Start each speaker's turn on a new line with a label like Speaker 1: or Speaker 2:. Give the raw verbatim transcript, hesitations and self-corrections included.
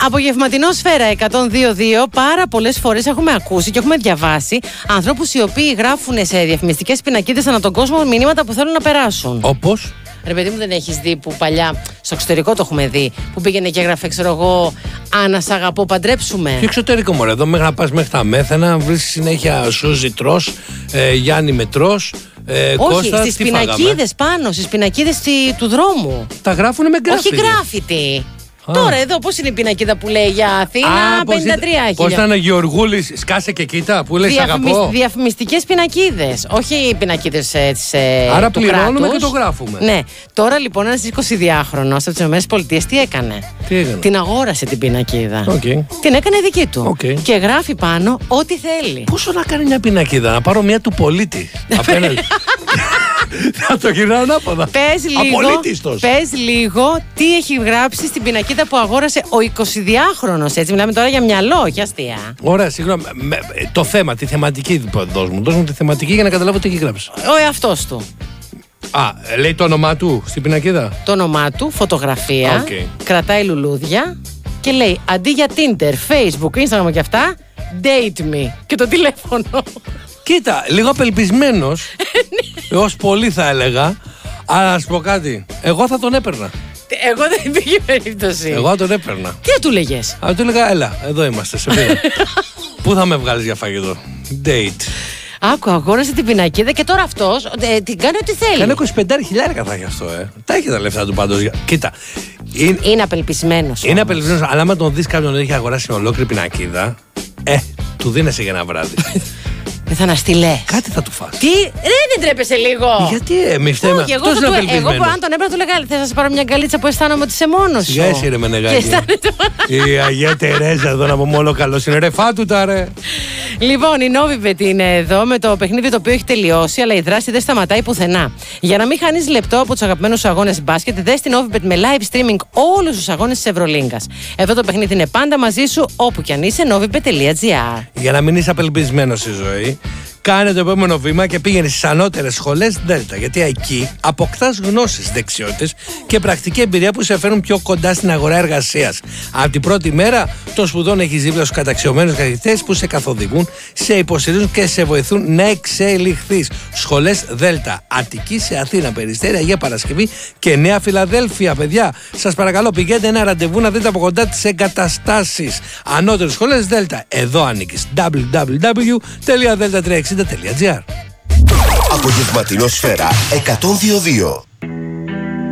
Speaker 1: Απογευματινό Σφαίρα εκατόν δύο δύο. Πάρα πολλές φορές έχουμε ακούσει και έχουμε διαβάσει ανθρώπους οι οποίοι γράφουν σε διαφημιστικές πινακίδες ανά τον κόσμο μηνύματα που θέλουν να περάσουν.
Speaker 2: Όπως?
Speaker 1: Ρε παιδί μου, δεν έχεις δει που παλιά στο εξωτερικό το έχουμε δει, που πήγαινε και έγραφε, ξέρω εγώ, Άννα σ' αγαπώ, παντρέψουμε.
Speaker 2: Και εξωτερικό μωρέ, εδώ μέχρι να πας μέχρι τα Μέθαινα, βρεις συνέχεια Σούζη τρως, ε, Γιάννη μετρός. Ε,
Speaker 1: Όχι,
Speaker 2: Κώστα,
Speaker 1: στις πινακίδες πάνω, στις πινακίδες του δρόμου.
Speaker 2: Τα γράφουνε με γκράφιτι.
Speaker 1: Όχι γκράφιτι. Τώρα εδώ πώς είναι η πινακίδα που λέει για Αθήνα,
Speaker 2: Α,
Speaker 1: πενήντα τρία χιλιάδες.
Speaker 2: Πώς ήταν Γεωργούλης, σκάσε και κοίτα που λέει
Speaker 1: Διαφημισ...
Speaker 2: αγαπώ.
Speaker 1: Διαφημιστικές πινακίδες, όχι οι πινακίδες της ε,
Speaker 2: Άρα
Speaker 1: του
Speaker 2: πληρώνουμε
Speaker 1: κράτους.
Speaker 2: Και το γράφουμε.
Speaker 1: Ναι. Τώρα λοιπόν ένας εικοσιδυάχρονος από τις ΗΠΑ τι έκανε?
Speaker 2: Τι έκανε?
Speaker 1: Την αγόρασε την πινακίδα.
Speaker 2: Okay.
Speaker 1: Την έκανε δική του.
Speaker 2: Okay.
Speaker 1: Και γράφει πάνω ό,τι θέλει.
Speaker 2: Πόσο να κάνει μια πινακίδα, να πάρω μια του πολίτη απέναντι. Θα το γυρνάω ανάποδα.
Speaker 1: Πες λίγο, πες λίγο τι έχει γράψει στην πινακίδα που αγόρασε ο εικοσιδυάχρονος. Έτσι, μιλάμε τώρα για μυαλό, όχι αστεία.
Speaker 2: Ωραία, συγγνώμη. Το θέμα, τη θεματική δώσ' μου. Δώσ' μου τη θεματική για να καταλάβω τι έχει γράψει.
Speaker 1: Ο εαυτός του.
Speaker 2: Α, λέει το όνομά του στην πινακίδα.
Speaker 1: Το όνομά του, φωτογραφία,
Speaker 2: okay.
Speaker 1: Κρατάει λουλούδια και λέει αντί για Tinder, Facebook, Instagram και αυτά, date me. Και το τηλέφωνο.
Speaker 2: Κοίτα, λίγο απελπισμένος, ως πολύ θα έλεγα, αλλά να σου πω κάτι, εγώ θα τον έπαιρνα.
Speaker 1: Εγώ δεν υπήρχε περίπτωση.
Speaker 2: Εγώ θα τον έπαιρνα.
Speaker 1: Τι θα του λέγες?
Speaker 2: Θα του έλεγα, έλα, εδώ είμαστε, σε πήρα. Πού θα με βγάλεις για φαγητό? Date.
Speaker 1: Άκου, αγόρασε την πινακίδα και τώρα αυτός ε, την κάνει ό,τι θέλει.
Speaker 2: Κάνει είκοσι πέντε χιλιάδες θα έχει αυτό, ε. Τα έχει τα λεφτά του πάντως. Κοίτα.
Speaker 1: Είναι, είναι απελπισμένος.
Speaker 2: Είναι απελπισμένος, αλλά άμα τον δεις κάποιον ότι έχει αγοράσει ολόκληρη πινακίδα, ε, του δίνεσαι για ένα βράδυ.
Speaker 1: Δεν θα αναστηλές.
Speaker 2: Κάτι θα του φας.
Speaker 1: Τι, ρε, δεν τρέπεσαι λίγο.
Speaker 2: Γιατί, ε, μη φταίμε.
Speaker 1: Όχι, εγώ, θα του, εγώ που αν τον έπαιρνα του λέγα, θες να σε πάρω μια γκαλίτσα που αισθάνομαι ότι είσαι μόνος σου.
Speaker 2: Σιγά εσύ ρε με νεγάκια. Η Αγία Τερέζα εδώ να πούμε όλο καλώς είναι. Ρε φάτουτα ρε.
Speaker 1: Λοιπόν, η Novibet είναι εδώ με το παιχνίδι το οποίο έχει τελειώσει, αλλά η δράση δεν σταματάει πουθενά. Για να μην χάνεις λεπτό από τους αγαπημένους αγώνες μπάσκετ, δες την Novibet με live streaming όλους τους αγώνες της Ευρωλίγκας. Εδώ το παιχνίδι είναι πάντα μαζί σου, όπου κι αν είσαι, novibet τελεία gr.
Speaker 2: Για να μην είσαι απελπισμένος στη ζωή, κάνε το επόμενο βήμα και πήγαινε στις ανώτερες σχολές Δέλτα. Γιατί εκεί αποκτάς γνώσεις, δεξιότητες και πρακτική εμπειρία που σε φέρνουν πιο κοντά στην αγορά εργασίας. Από την πρώτη μέρα των σπουδών έχεις δίπλα στους καταξιωμένους καθηγητές που σε καθοδηγούν, σε υποστηρίζουν και σε βοηθούν να εξελιχθείς. Σχολές Δέλτα. Αττική σε Αθήνα, Περιστέρη, Αγία Παρασκευή και Νέα Φιλαδέλφια. Παιδιά, σας παρακαλώ πηγαίνετε ένα ραντεβού να δείτε από κοντά τις εγκαταστάσεις. Ανώτερες σχολές Δέλτα. Εδώ ανήκεις. double-u double-u double-u τελεία δέλτα τριακόσια εξήντα τελεία gr.
Speaker 3: Απογευματινό Σφαίρα εκατόν δύο δύο.